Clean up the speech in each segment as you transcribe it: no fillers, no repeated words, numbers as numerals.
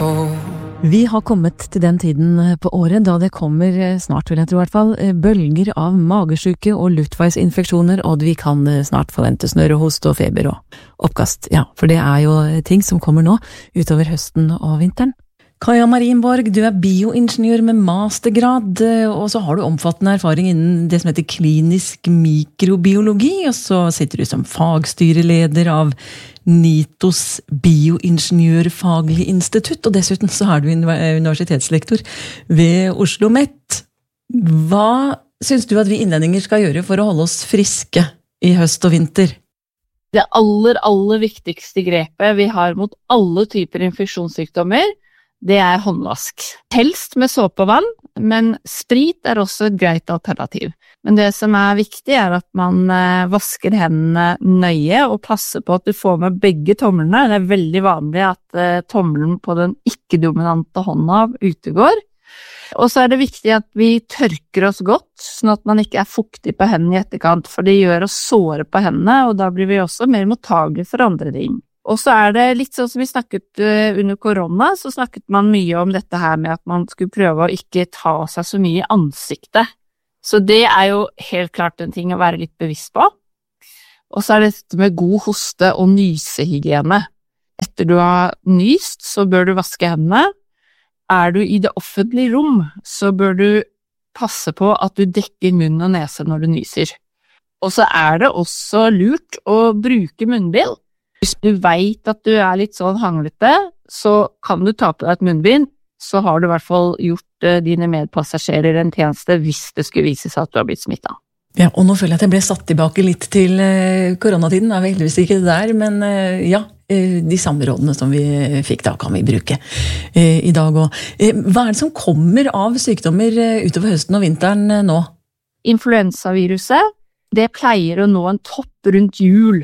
Vi har kommet til den tiden på året da det kommer, snart vil jeg tro I hvert fall, bølger av magesyke og luftveisinfeksjoner, og vi kan snart forvente snørr og host og feber og oppkast. Ja, for det jo ting som kommer nå utover høsten og vinteren. Kaja Marienborg, du bioingeniør med mastergrad, og så har du omfattende erfaring innen det som heter klinisk mikrobiologi, og så sitter du som fagstyreleder av NITOs bioingeniørfaglige institutt, og dessuten så du universitetslektor ved Oslo Met. Hva synes du at vi innlendinger skal gjøre for å holde oss friske I høst og vinter? Det aller viktigste grepet vi har mot alle typer infeksjonssykdommer, det håndvask. Helst med såpe og vann, men sprit også et greit alternativ. Men det som viktig at man vasker hendene nøye og passer på at du får med begge tommelene. Det veldig vanlig at tommelen på den ikke-dominante hånda utegår. Og så det viktig at vi tørker oss godt, sånn at man ikke fuktig på hendene I etterkant, for det gjør oss såre på hendene, og da blir vi også mer mottagelige for andre ting. Og så det litt sånn som vi snakket under korona, så snakket man mye om dette her med at man skulle prøve å ikke ta seg så mye I ansiktet. Så det jo helt klart en ting å være litt bevisst på. Og så det dette med god hoste- og nysehygiene. Etter du har nyst, så bør du vaske hendene. Du I det offentlige rom, så bør du passe på at du dekker munn og nese når du nyser. Og så det også lurt å bruke munnbind. Hvis du vet at du litt sånn hanglete, så kan du ta på deg et munnbind, så har du I hvert fall gjort dine medpassasjerer en tjeneste hvis det skulle vise seg at du har blitt smittet. Ja, og nå føler jeg at jeg ble satt tilbake litt til koronatiden, vi heldigvis ikke der, men ja, de samme rådene som vi fikk da kan vi bruke I dag også. Hva det som kommer av sykdommer utover høsten og vinteren nå? Influensaviruset, det pleier å nå en topp rundt jul.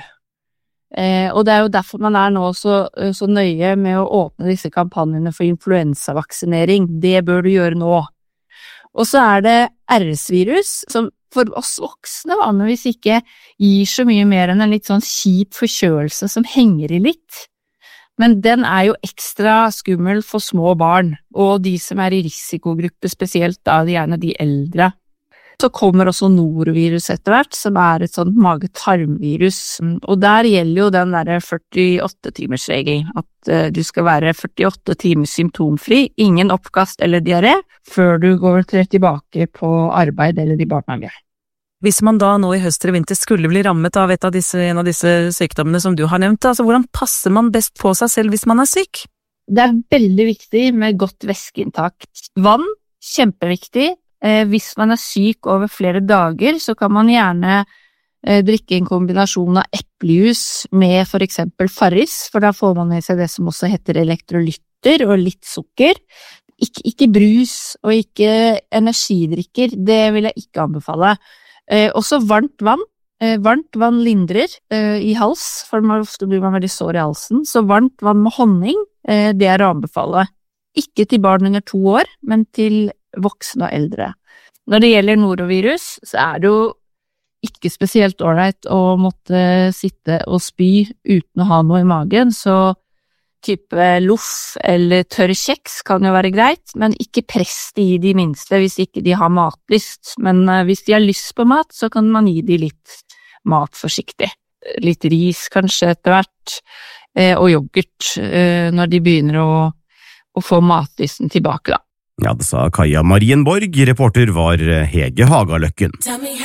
Og det jo derfor man nå så nøye med å åpne disse kampanjene for influensavaksinering. Det bør du gjøre nå. Og så det RS-virus, som for oss voksne vanligvis ikke gir så mye mer enn en litt sånn kjip forkjølelse som henger I litt. Men den jo ekstra skummel for små barn, og de som I risikogruppe, spesielt da gjerne de eldre. Så kommer også norovirus etter hvert, som et sånt mage-tarmvirus. Og der gjelder jo den der 48-timersregelen, at du skal være 48 timer symptomfri, ingen oppkast eller diaré, før du går tilbake på arbeid eller I barnehage. Hvis man da nå I høst eller vinter skulle bli rammet av en av disse sykdommene som du har nevnt, altså hvordan passer man best på seg selv hvis man syk? Det veldig viktig med godt væskeinntak. Vann, kjempeviktig. Hvis man syk over flere dager, så kan man gjerne drikke en kombinasjon av eplejus med for eksempel Farris, for da får man I seg det som også heter elektrolytter og litt sukker. Ikke brus og ikke energidrikker, det vil jeg ikke anbefale. Også varmt vann. Varmt vann lindrer I hals, for ofte blir man veldig sår I halsen, så varmt vann med honning, det å anbefale. Ikke til barn under 2 år, men til voksne og eldre. Når det gjelder norovirus, så det jo ikke spesielt ålreit å måtte sitte og spy uten å ha noe I magen, så type loff eller tørr kjeks kan jo være greit, men ikke press de I de minste hvis ikke de har matlyst. Men hvis de har lyst på mat, så kan man gi de litt mat forsiktig. Litt ris kanskje etter hvert, og yoghurt når de begynner å få matlysten tilbake da. Ja, det sa Kaja Marienborg, reporter var Hege Hagaløkken.